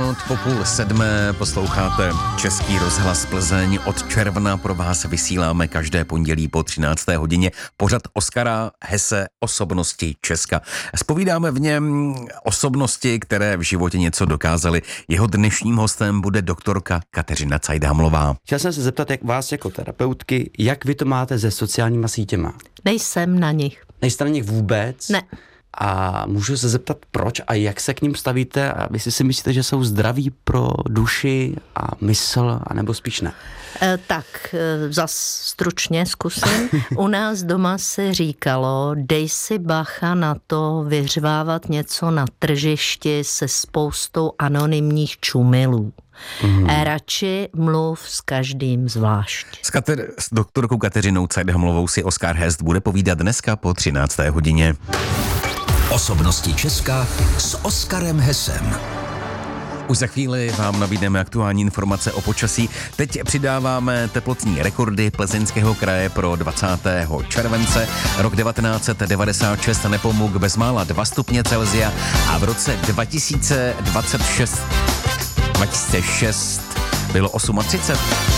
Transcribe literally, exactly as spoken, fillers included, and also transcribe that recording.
minut po půl sedmé posloucháte Český rozhlas Plzeň. Od června pro vás vysíláme každé pondělí po třinácté hodině pořad Oskara Hesse Osobnosti Česka. Zpovídáme v něm osobnosti, které v životě něco dokázaly. Jeho dnešním hostem bude doktorka Kateřina Cajdámlová. Chtěl jsem se zeptat, jak vás jako terapeutky, jak vy to máte se sociálníma sítěma? Nejsem na nich. Nejste na nich vůbec? Ne. A můžu se zeptat, proč a jak se k ním stavíte a vy si myslíte, že jsou zdraví pro duši a mysl, anebo spíš ne? E, tak, e, zas stručně zkusím. U nás doma se říkalo, dej si bacha na to vyřvávat něco na tržišti se spoustou anonymních čumilů. Mm. E, radši mluv s každým zvlášť. S, Kater- s doktorkou Kateřinou Cajdámlovou si Oskar Hess bude povídat dneska po třinácté hodině. Osobnosti Česka s Oskarem Hessem. Už za chvíli vám nabídneme aktuální informace o počasí. Teď přidáváme teplotní rekordy Plzeňského kraje pro dvacátého července. Rok devatenáct set devadesát šest Nepomuk bezmála dva stupně Celsia a v roce dva tisíce dvacet šest, dva tisíce šest bylo třicet osm.